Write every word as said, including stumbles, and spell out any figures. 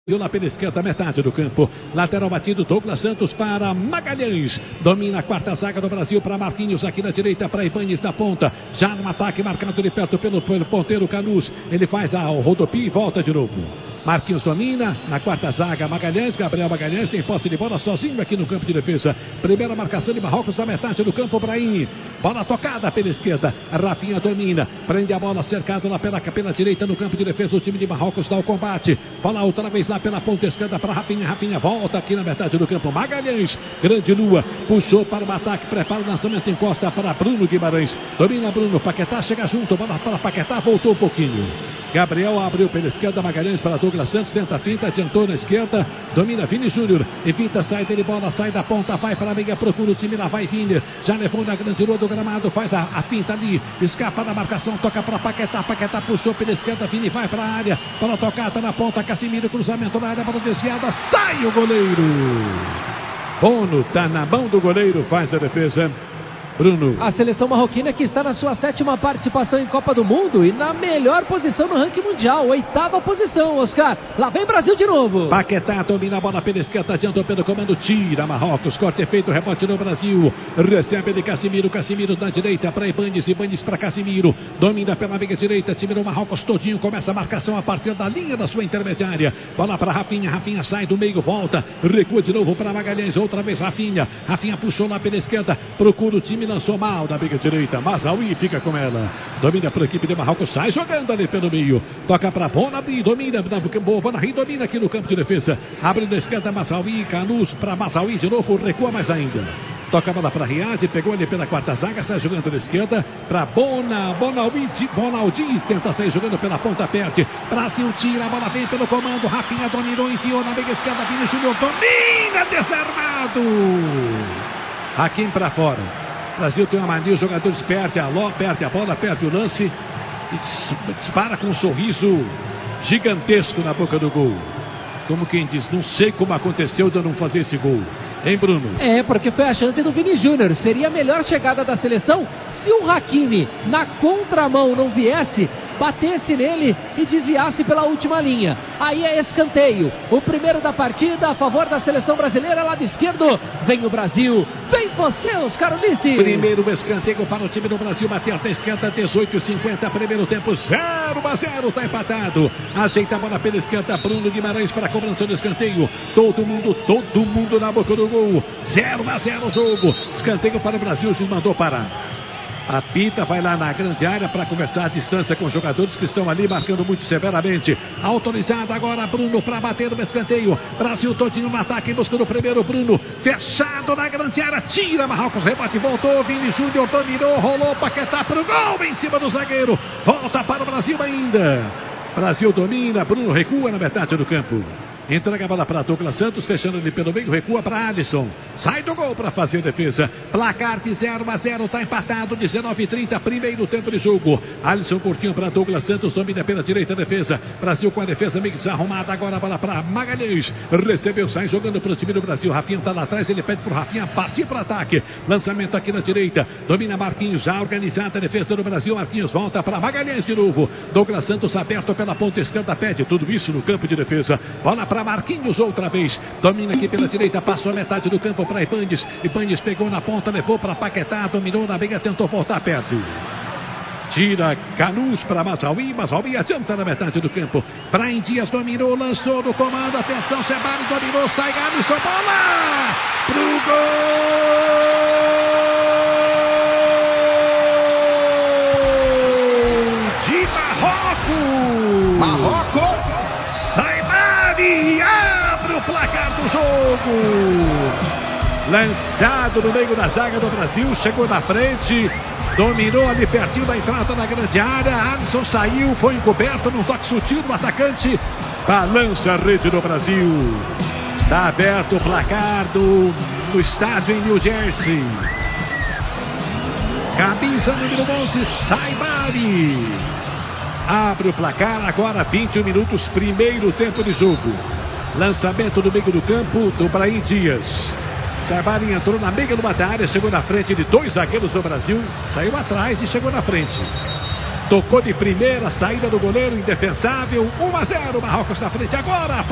Lá pela esquerda, metade do campo. Lateral batido, Douglas Santos para Magalhães. Domina a quarta zaga do Brasil para Marquinhos. Aqui na direita para Ibanes da ponta. Já no ataque, marcado de perto pelo, pelo ponteiro Canus. Ele faz a rodopia e volta de novo. Marquinhos domina na quarta zaga. Magalhães, Gabriel Magalhães tem posse de bola sozinho aqui no campo de defesa. Primeira marcação de Marrocos na metade do campo. Brahim. Bola tocada pela esquerda. Rafinha domina. Prende a bola cercado lá pela, pela direita no campo de defesa. O time de Marrocos dá o combate. Bola outra vez lá pela ponta esquerda para Rafinha. Rafinha volta aqui na metade do campo. Magalhães, grande lua, puxou para o ataque, prepara o lançamento, encosta para Bruno Guimarães. Domina Bruno, Paquetá chega junto, bola para Paquetá, voltou um pouquinho. Gabriel abriu pela esquerda, Magalhães para Douglas Santos, tenta a finta, adiantou na esquerda, domina Vini Júnior, evita, sai dele, bola, sai da ponta, vai para a meia, procura o time, lá vai Vini, já levou na grande lua do gramado, faz a, a finta ali, escapa da marcação, toca para Paquetá, Paquetá puxou pela esquerda, Vini vai para a área, para tocar, tá na ponta, Casimiro, cruzamento na área, bola desviada, sai o goleiro. Bono tá na mão do goleiro, faz a defesa. Bruno. A seleção marroquina que está na sua sétima participação em Copa do Mundo e na melhor posição no ranking mundial, oitava posição, Oscar. Lá vem Brasil de novo. Paquetá domina a bola pela esquerda, adiantou pelo comando, tira Marrocos, corte feito, rebote no Brasil, recebe de Casimiro, Casimiro na direita para Ibanes, Ibanes para Casimiro, domina pela meia direita, time do Marrocos todinho, começa a marcação a partir da linha da sua intermediária, bola para Rafinha, Rafinha sai do meio, volta, recua de novo para Magalhães, outra vez Rafinha, Rafinha puxou lá pela esquerda, procura o time, lançou mal na meia direita, Mazaoui fica com ela, domina para a equipe de Marrocos, sai jogando ali pelo meio, toca para Bonabri, domina, Bonabri domina aqui no campo de defesa, abre na esquerda Mazaoui, Canus para Mazaoui de novo, recua mais ainda, toca a bola para Riad, pegou ali pela quarta zaga, sai jogando na esquerda, para Bona, Bonaldi, Bonaldi, tenta sair jogando pela ponta, perde, Brasil tira, a bola vem pelo comando, Rafinha dominou, enfiou na meia esquerda, Vini Júnior domina, desarmado, Hakim para fora. Brasil tem uma mania, os jogadores perdem a, lo, perde a bola, perde o lance e dispara com um sorriso gigantesco na boca do gol. Como quem diz, não sei como aconteceu de eu não fazer esse gol. Hein, Bruno? É, porque foi a chance do Vini Júnior. Seria a melhor chegada da seleção se o Hakimi, na contramão, não viesse, batesse nele e desviasse pela última linha. Aí é escanteio. O primeiro da partida a favor da seleção brasileira, lado esquerdo. Vem o Brasil. Vem você, Oscar Ulisses. Primeiro escanteio para o time do Brasil. Bater até a esquerda, dezoito e cinquenta. Primeiro tempo, zero a zero. Está empatado. Ajeita a bola pela esquerda. Bruno Guimarães para a cobrança do escanteio. Todo mundo, todo mundo na boca do gol. zero a zero o jogo. Escanteio para o Brasil. Se mandou parar. A Pita vai lá na grande área para conversar à distância com os jogadores que estão ali marcando muito severamente. Autorizado agora Bruno para bater no escanteio. Brasil todinho no ataque, buscando o primeiro Bruno. Fechado na grande área, tira Marrocos, rebate, voltou. Vini Júnior dominou, rolou, Paquetá para o gol em cima do zagueiro. Volta para o Brasil ainda. Brasil domina, Bruno recua na metade do campo. Entrega a bola para Douglas Santos, fechando ele pelo meio, recua para Alisson. Sai do gol para fazer a defesa. Placar de zero a zero, está empatado, dezenove e trinta, primeiro tempo de jogo. Alisson curtinho para Douglas Santos, domina pela direita a defesa. Brasil com a defesa meio desarrumada, agora a bola para Magalhães. Recebeu, sai jogando para o time do Brasil. Rafinha está lá atrás, ele pede para o Rafinha partir para o ataque. Lançamento aqui na direita, domina Marquinhos, já organizada a defesa do Brasil. Marquinhos volta para Magalhães de novo. Douglas Santos aberto pela ponta esquerda, pede tudo isso no campo de defesa. Bola para Marquinhos outra vez, domina aqui pela direita, passou a metade do campo para Ibanes, Ibanes pegou na ponta, levou para Paquetá, dominou na meia, tentou voltar perto. Tira Canus para Mazaoui, Mazaoui adianta na metade do campo. Brian Dias dominou, lançou no comando, atenção, Sebari dominou, sai Alisson, bola pro gol de Marrocos. Marrocos! E abre o placar do jogo. Lançado no meio da zaga do Brasil, chegou na frente, dominou ali pertinho da entrada da grande área. Alisson saiu, foi encoberto num toque sutil do atacante. Balança a rede do Brasil. Está aberto o placar do, do estádio em New Jersey. Camisa número onze, Saibari. Abre o placar, agora vinte e um minutos, primeiro tempo de jogo. Lançamento do meio do campo do Brahim Dias. Saibari entrou na meia numa área, chegou na frente de dois zagueiros do Brasil, saiu atrás e chegou na frente. Tocou de primeira, saída do goleiro, indefensável, um a zero, Marrocos na frente agora.